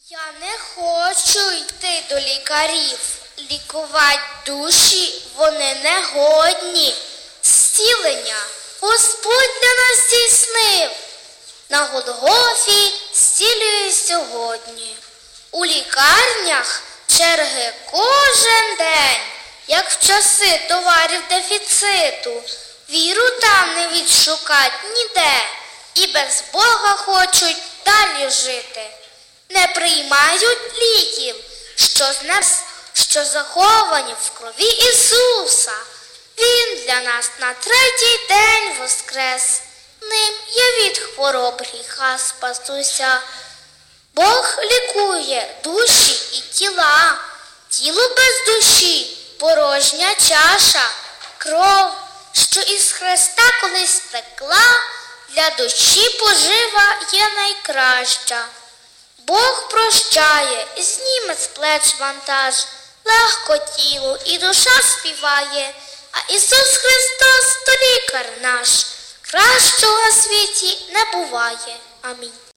Я не хочу йти до лікарів, лікувати душі вони не годні. Зцілення Господь для нас здійснив, на Голгофі зцілює сьогодні. У лікарнях черги кожен день, як в часи товарів дефіциту. Віру там не відшукать ніде, і без Бога хочуть далі жити. Не приймають ліків, що заховані в крові Ісуса. Він для нас на третій день воскрес. Ним я від хвороб гріха спасуся. Бог лікує душі і тіла. Тіло без душі – порожня чаша. Кров, що із Христа колись текла, для душі пожива є найкраща. Бог прощає, зніме з плеч вантаж, легко тіло і душа співає, а Ісус Христос – то лікар наш, кращого на світі не буває. Амінь.